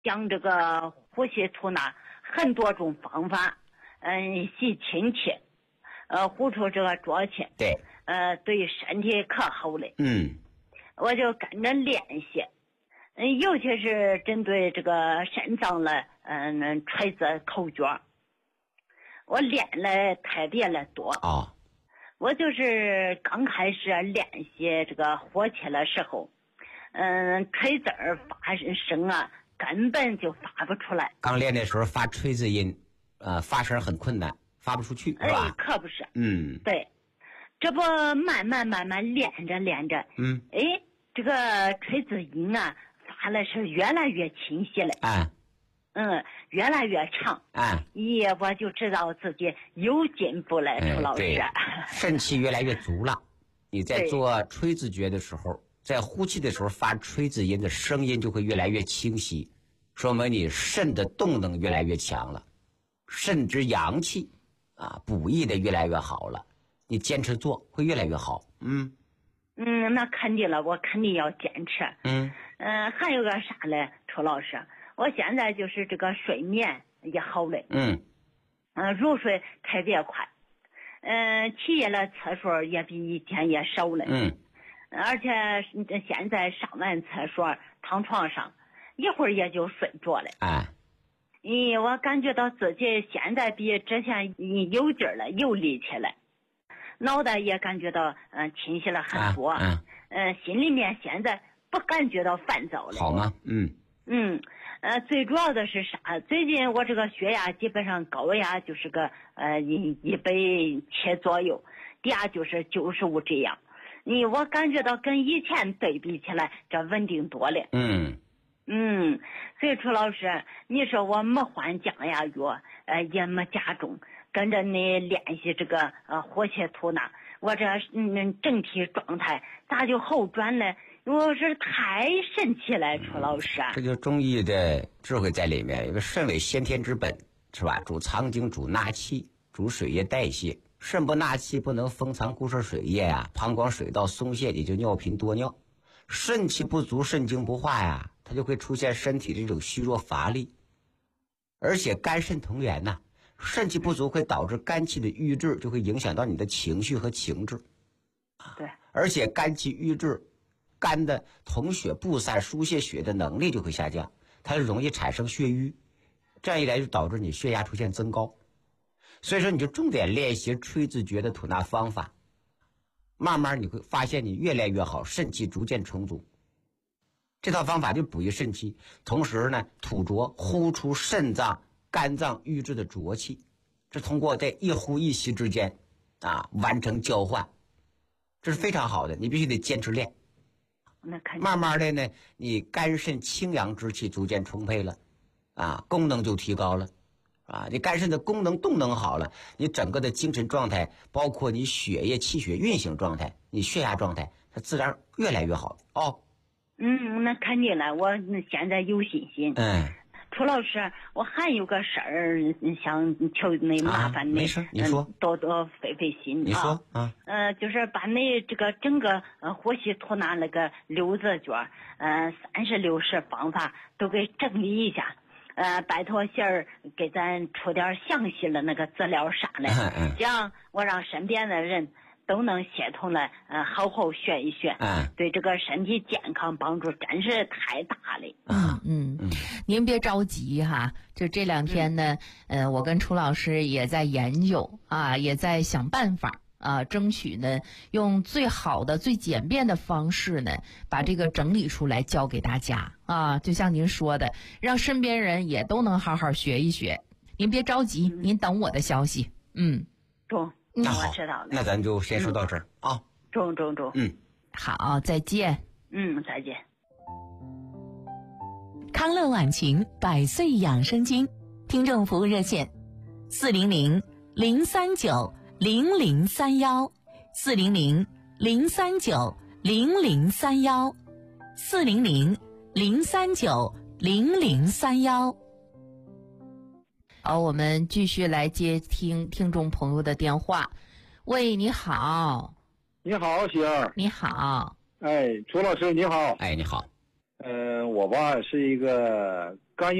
讲这个呼吸吐纳很多种方法，吸亲气，呼出这个浊气， 对， 对身体可好嘞。我就跟着练习，尤其是针对这个肾脏的锤子口诀，我练了特别的多。我就是刚开始练习这个火气的时候，锤子儿发声啊，根本就发不出来。 刚练的时候发锤子音，发声很困难，发不出去，是吧？ 可不是。 对。 这不慢慢练着，这个锤子音啊，发的是越来越清晰了。越来越长。我就知道自己有进步了，楚老师。 肾气越来越足了。你在做锤子诀的时候，在呼气的时候发锤子音的声音就会越来越清晰，说明你肾的动能越来越强了，肾之阳气补益的越来越好了。你坚持做会越来越好。 那肯定了，我肯定要坚持。还有个啥嘞，楚老师？我现在就是这个睡眠也好了。入睡特别快。起夜的次数也比以前也少了。而且现在上完厕所躺床上一会儿也就睡着了。我感觉到自己现在比之前有劲儿了，有力气了，脑袋也感觉到清晰了很多。心里面现在不感觉到烦躁了。 好吗？ 最主要的是啥？最近我这个血压基本上高压就是个170左右，低压就是95这样。我感觉到跟以前对比起来，这稳定多了。所以楚老师，你说我没换降压药，也没加重，跟着你练习这个火气吐纳，我这整体状态咋就好转了？我是太神奇了，楚老师。 这就中医的智慧在里面。因为肾为先天之本，是吧？主藏精，主纳气，主水液代谢。肾不纳气，不能封藏固摄水液膀胱水道松懈，也就尿频多尿。肾气不足，肾精不化它就会出现身体这种虚弱乏力。而且肝肾同源肾气不足会导致肝气的郁滞，就会影响到你的情绪和情志。 对。 而且肝气郁滞，肝的统血布散输泄血的能力就会下降，它容易产生血瘀，这样一来就导致你血压出现增高。所以说你就重点练习锤子诀的吐纳方法，慢慢你会发现你越来越好，肾气逐渐充足。这套方法就补益肾气，同时呢吐浊呼出肾脏肝脏郁滞的浊气，这通过在一呼一吸之间完成交换，这是非常好的，你必须得坚持练。慢慢的呢，你肝肾清阳之气逐渐充沛了功能就提高了你肝肾的功能动能好了，你整个的精神状态，包括你血液气血运行状态，你血压状态，它自然越来越好那肯定了，我现在有信心。楚老师，我还有个事儿想求你麻烦你。 没事，你说。 多多费心。 你说就是把你这个整个呼吸吐纳那个6字诀，36式方法都给整理一下。拜托媳儿给咱出点详细的那个资料啥的，这样我让身边的人都能协同的好好学一学，对这个身体健康帮助真是太大了。 您别着急就这2天呢，我跟楚老师也在研究也在想办法争取呢用最好的最简便的方式呢把这个整理出来教给大家就像您说的，让身边人也都能好好学一学。您别着急，您等我的消息。 我知道了。 那咱就先说到这儿中。 好，再见。 再见。 康乐晚晴100岁养生经听众服务热线400-039-0031 400-039-0031 400-039-0031。 好，我们继续来接听众朋友的电话。喂，你好。 你好，喜儿。 你好。 楚老师你好。 你好。 我吧是一个